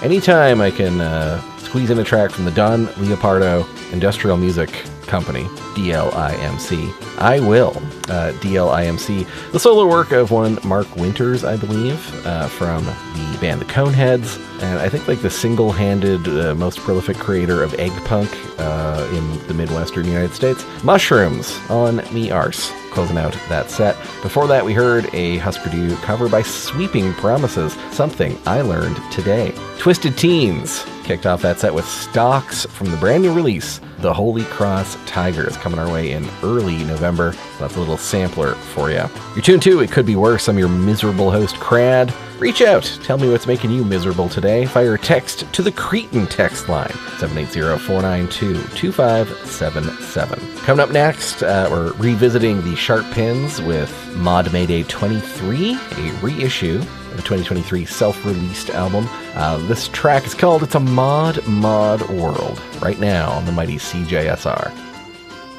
anytime I can squeeze in a track from the Don Leopardo Industrial Music Company, DLIMC, I will. DLIMC, the solo work of one Mark Winters, I believe, from the band The Coneheads, and I think like the single-handed most prolific creator of egg punk in the Midwestern United States. Mushrooms on Me Arse, closing out that set. Before that, we heard a Husker Du cover by Sweeping Promises, Something I Learned Today. Twisted Teens kicked off that set with Stocks from the brand new release, The Holy Cross Tigers, coming our way in early November. That's a little sampler for you. You're tuned to It Could Be Worse. I'm your miserable host, Crad. Reach out. Tell me what's making you miserable today. Fire a text to the Cretin text line, 780-492-2577. Coming up next, we're revisiting the Sharp Pins with Mod Mayday 23, a reissue of the 2023 self-released album. This track is called It's a Mod World, right now on the mighty CJSR.